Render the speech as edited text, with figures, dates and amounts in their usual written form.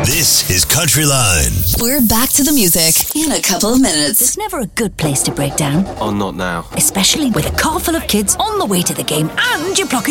This is Country Line. We're back to the music in a couple of minutes. It's never a good place to break down. Oh, not now. Especially with a car full of kids on the way to the game and you're